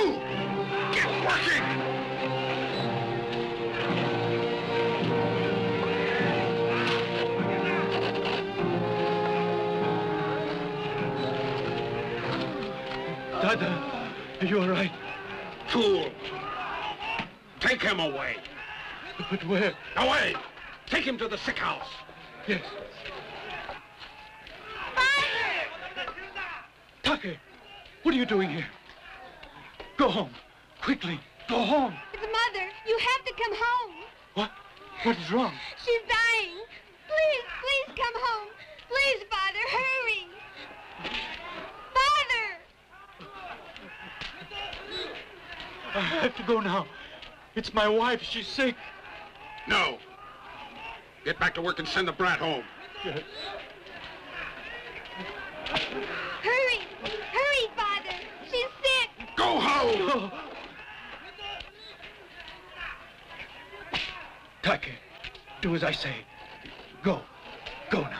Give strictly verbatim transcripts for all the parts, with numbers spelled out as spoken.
Move! Get working! Dada, are you all right? Fool! Take him away. But where? Away! Take him to the sick house. Yes. Take, what are you doing here? Go home. Quickly. Go home. It's Mother. You have to come home. What? What is wrong? She's dying. Please, please come home. Please, Father, hurry. Father! I have to go now. It's my wife. She's sick. No. Get back to work and send the brat home. Yes. Hurry! Hurry, Father! She's sick! Go home! Oh. Take, do as I say. Go. Go now.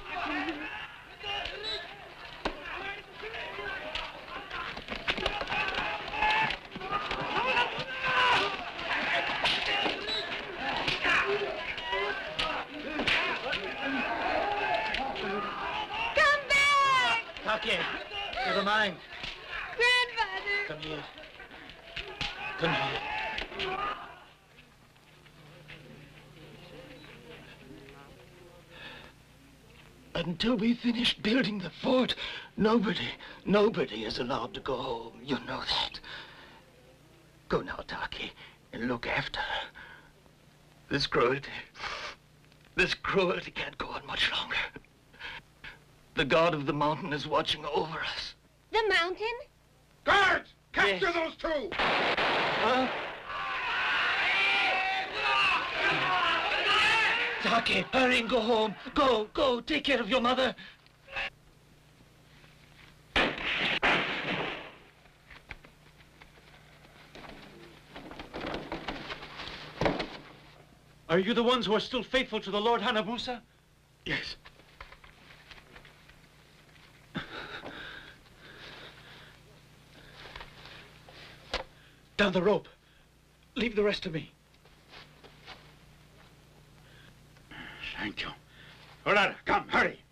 Take, never mind. Grandfather! Come here. Come here. Until we finish building the fort, nobody, nobody is allowed to go home. You know that. Go now, Taki, and look after her. This cruelty, this cruelty can't go on much longer. The god of the mountain is watching over us. The mountain? Guards! Capture Yes. those two! Huh? Taki, hurry and go home. Go, go, take care of your mother. Are you the ones who are still faithful to the Lord Hanabusa? Yes. Down the rope. Leave the rest to me. Thank you. All right, come, hurry.